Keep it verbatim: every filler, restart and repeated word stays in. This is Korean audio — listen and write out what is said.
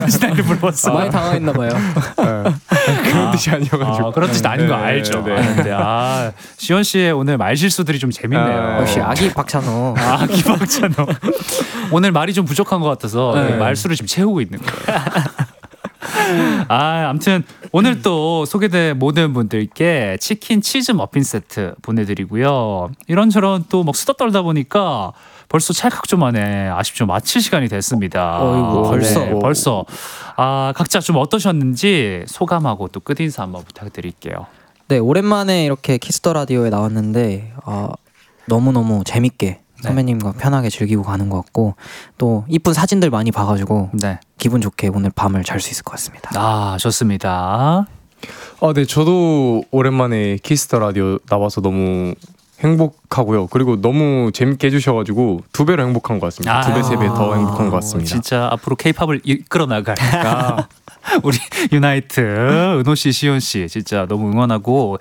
시나리오 불렀어. 많이 당황했나 봐요. 그런 뜻이 아니어가지고. 아, 그런 뜻 아닌 거 네, 알죠. 네. 아는데 아, 시원 씨의 오늘 말실수들이 좀 재밌네요. 아, 역시 아기 박찬호. 아, 기박찬호. 오늘 말이 좀 부족한 것 같아서 네. 말수를 지금 채우고 있는 거예요. 아, 아무튼 오늘 또 소개된 모든 분들께 치킨 치즈 머핀 세트 보내드리고요. 이런저런 또 막 수다 떨다 보니까 벌써 찰칵 좀 안에 아쉽죠. 마칠 시간이 됐습니다. 어이구, 벌써. 네, 벌써. 아, 각자 좀 어떠셨는지 소감하고 또 끝인사 한번 부탁드릴게요. 네, 오랜만에 이렇게 키스터 라디오에 나왔는데 어, 너무너무 재밌게 선배님과 편하게 즐기고 가는 것 같고 또 이쁜 사진들 많이 봐가지고 네. 기분 좋게 오늘 밤을 잘 수 있을 것 같습니다. 아, 좋습니다. 아, 네, 저도 오랜만에 키스터 라디오 나와서 너무 행복하고요. 그리고 너무 재밌게 해주셔가지고 두 배로 행복한 것 같습니다. 아, 두 배, 세 배 더 행복한 것 같습니다. 진짜 앞으로 케이팝을 이끌어 나갈 아, 우리 유나이트 은호 씨, 시온 씨 진짜 너무 응원하고